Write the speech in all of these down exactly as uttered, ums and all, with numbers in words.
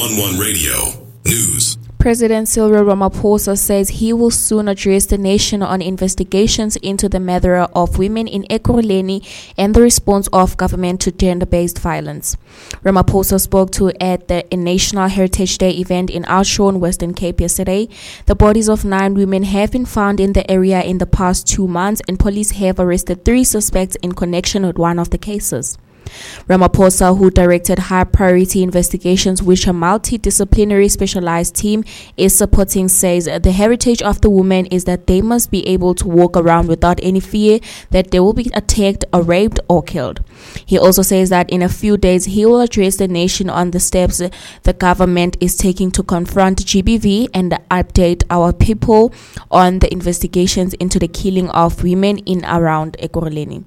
one one Radio News. President Cyril Ramaphosa says he will soon address the nation on investigations into the murder of women in Ekurhuleni and the response of government to gender-based violence. Ramaphosa spoke to at the National Heritage Day event in Oudtshoorn, Western Cape yesterday. The bodies of nine women have been found in the area in the past two months, and police have arrested three suspects in connection with one of the cases. Ramaphosa, who directed high-priority investigations which a multidisciplinary specialized team is supporting, says the heritage of the women is that they must be able to walk around without any fear that they will be attacked or raped or killed. He also says that in a few days he will address the nation on the steps the government is taking to confront G B V and update our people on the investigations into the killing of women in around Ekurhuleni.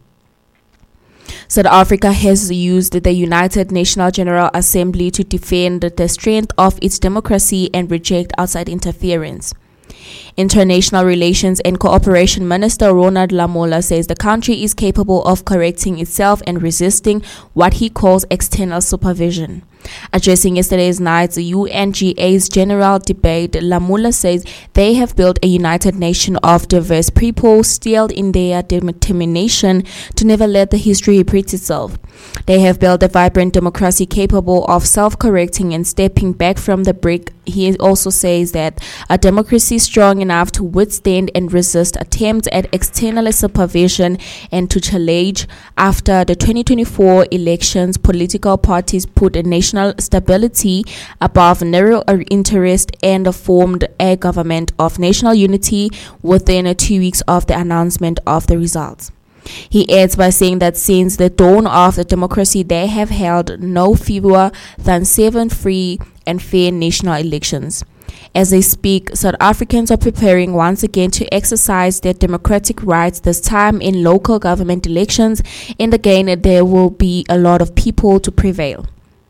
South Africa has used the United Nations General Assembly to defend the strength of its democracy and reject outside interference. International Relations and Cooperation Minister Ronald Lamola says the country is capable of correcting itself and resisting what he calls external supervision. Addressing yesterday's night's U N G A's general debate, Lamola says they have built a united nation of diverse people steeled in their determination to never let the history repeat itself. They have built a vibrant democracy capable of self-correcting and stepping back from the brink. He also says that a democracy strong enough to withstand and resist attempts at external supervision and to challenge. After the twenty twenty-four elections, political parties put a national stability above narrow interest and formed a government of national unity within two weeks of the announcement of the results. He adds by saying that since the dawn of the democracy, they have held no fewer than seven free and fair national elections. As they speak, South Africans are preparing once again to exercise their democratic rights, this time in local government elections, and again there will be a lot of people to prevail.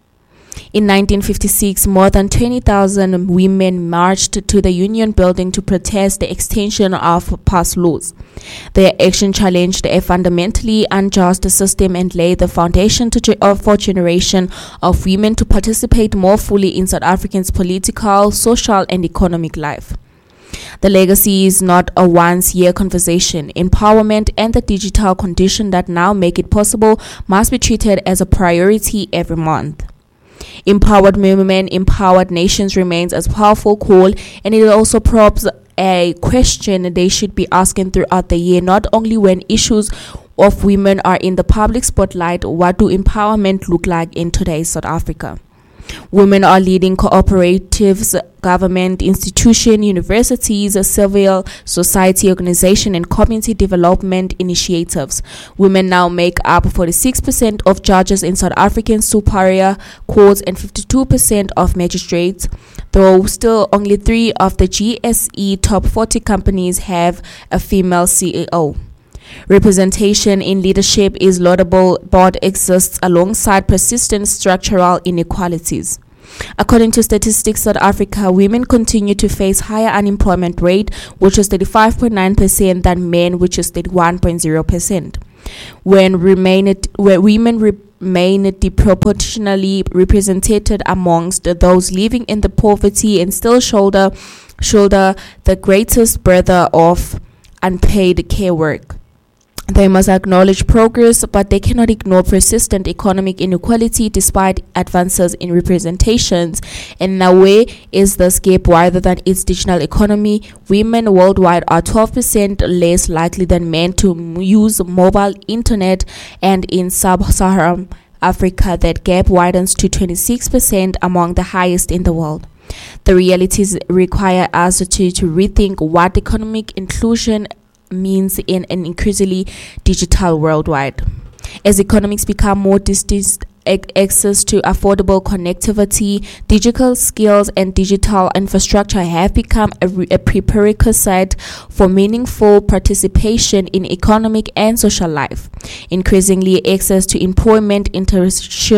In nineteen fifty-six, more than twenty thousand women marched to the Union Building to protest the extension of past laws. Their action challenged a fundamentally unjust system and laid the foundation to ge- for a generation of women to participate more fully in South Africa's political, social, and economic life. The legacy is not a once-year conversation. Empowerment and the digital condition that now make it possible must be treated as a priority every month. Empowered women, empowered nations remains a powerful call, and it also prompts a question they should be asking throughout the year, not only when issues of women are in the public spotlight. What do empowerment look like in today's South Africa? Women are leading cooperatives, government institutions, universities, civil society organizations, and community development initiatives. Women now make up forty-six percent of judges in South African superior courts and fifty-two percent of magistrates, though still only three of the G S E top forty companies have a female C E O. Representation in leadership is laudable but exists alongside persistent structural inequalities. According to Statistics South Africa, women continue to face higher unemployment rate, which is thirty-five point nine percent, than men, which is thirty-one point zero percent. When, remain, where women remain disproportionately represented amongst those living in the poverty and still shoulder, shoulder the greatest burden of unpaid care work. They must acknowledge progress, but they cannot ignore persistent economic inequality despite advances in representations. And now, where is the escape rather than its digital economy? Women worldwide are twelve percent less likely than men to use mobile internet, and in sub-Saharan Africa, that gap widens to twenty-six percent, among the highest in the world. The realities require us to, to rethink what economic inclusion means in an increasingly digital worldwide. As economics become more distant, access to affordable connectivity, digital skills, and digital infrastructure have become a, re- a prerequisite for meaningful participation in economic and social life. Increasingly, access to employment, internship,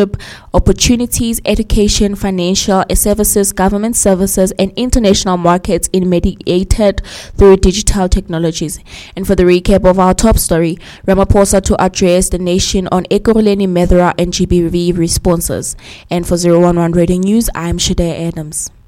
opportunities, education, financial services, government services, and international markets in mediated through digital technologies. And for the recap of our top story, Ramaphosa to address the nation on Ekurhuleni, Medora, and G B V responses. And for zero one one Radio News, I'm Shade Adams.